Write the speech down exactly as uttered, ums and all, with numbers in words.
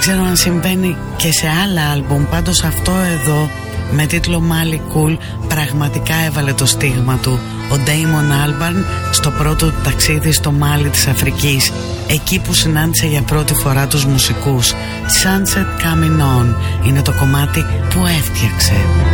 ξέρω αν συμβαίνει και σε άλλα άλμπουμ, πάντως αυτό εδώ με τίτλο Mali Cool πραγματικά έβαλε το στίγμα του. Ο Damon Albarn στο πρώτο ταξίδι στο Μάλι της Αφρικής, εκεί που συνάντησε για πρώτη φορά τους μουσικούς. Sunset Coming On είναι το κομμάτι που έφτιαξε.